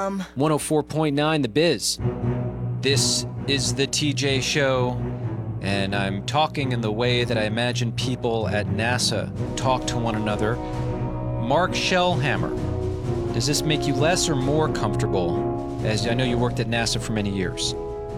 104.9 The Biz. This is the TJ Show, and I'm talking in the way that I imagine people at NASA talk to one another. Mark Shellhammer, does this make you less or more comfortable? As I know you worked at NASA for many years.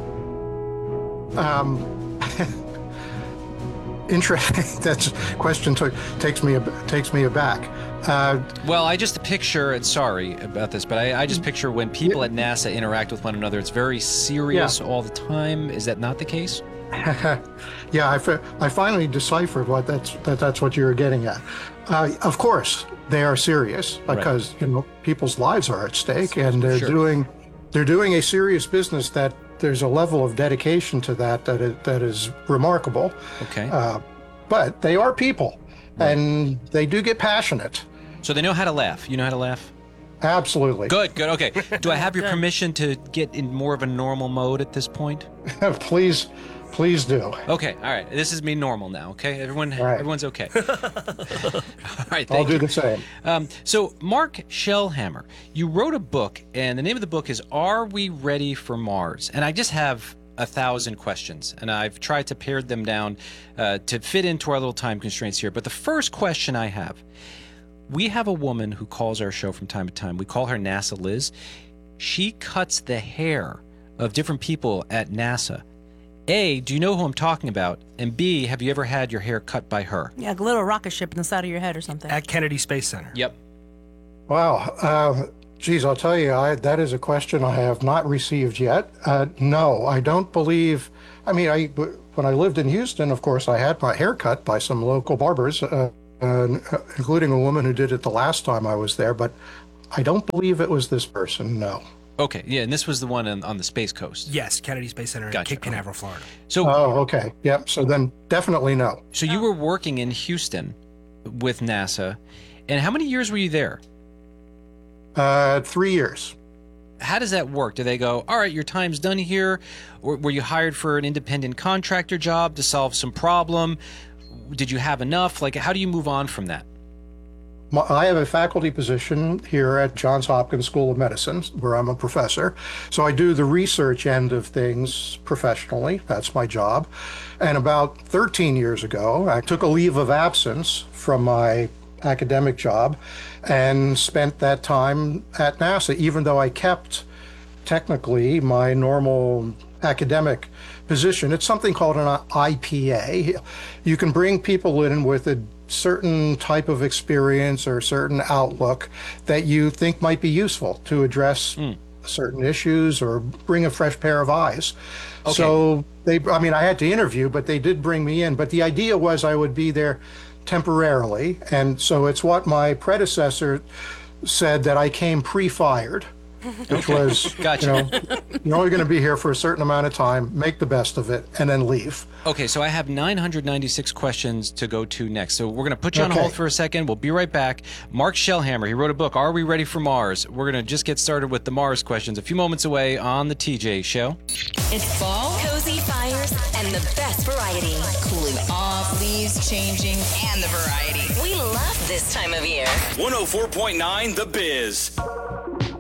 Interesting. That question takes me aback. Well, I just picture, and sorry about this, but I just picture when people at NASA interact with one another, it's very serious all the time. Is that not the case? Yeah, I finally deciphered that's what you were getting at. Of course, they are serious because people's lives are at stake, and they're doing a serious business that there's a level of dedication to that is remarkable. Okay. But they are people, and they do get passionate. So they know how to laugh. You know how to laugh? Absolutely. Good. Okay. Do I have your permission to get in more of a normal mode at this point? Please do. Okay. All right. This is me normal now. Okay. Everyone's okay. All right. I'll do the same. So Mark Shellhammer, you wrote a book, and the name of the book is "Are We Ready for Mars?" And I just have 1,000 questions, and I've tried to pare them down to fit into our little time constraints here. But the first question I have, we have a woman who calls our show from time to time. We call her NASA Liz. She cuts the hair of different people at NASA. A, do you know who I'm talking about? And B, have you ever had your hair cut by her? Yeah, a little rocket ship in the side of your head or something. At Kennedy Space Center. Yep. Wow. Geez, I'll tell you, that is a question I have not received yet. No, I don't believe. I mean, when I lived in Houston, of course, I had my hair cut by some local barbers, including a woman who did it the last time I was there. But I don't believe it was this person. No. Okay, yeah, and this was the one on the Space Coast. Yes, Kennedy Space Center in Cape Canaveral, Florida. So, okay. Yep. So then definitely no. So you were working in Houston with NASA, and how many years were you there? 3 years. How does that work? Do they go, all right, your time's done here? Or were you hired for an independent contractor job to solve some problem? Did you have enough? Like, how do you move on from that? I have a faculty position here at Johns Hopkins School of Medicine, where I'm a professor. So I do the research end of things professionally. That's my job. And about 13 years ago, I took a leave of absence from my academic job and spent that time at NASA, even though I kept technically my normal academic position. It's something called an IPA. You can bring people in with a certain type of experience or certain outlook that you think might be useful to address certain issues or bring a fresh pair of eyes. Okay. So I had to interview, but they did bring me in. But the idea was I would be there temporarily. And so it's what my predecessor said, that I came pre-fired, which was, Gotcha. You're only going to be here for a certain amount of time, make the best of it, and then leave. Okay, so I have 996 questions to go to next. So we're going to put you on hold for a second. We'll be right back. Mark Shellhammer, he wrote a book, Are We Ready for Mars? We're going to just get started with the Mars questions a few moments away on the TJ Show. It's fall, cozy fires, and the best variety. Cooling off, leaves changing, and the variety. We love this time of year. 104.9 The Biz.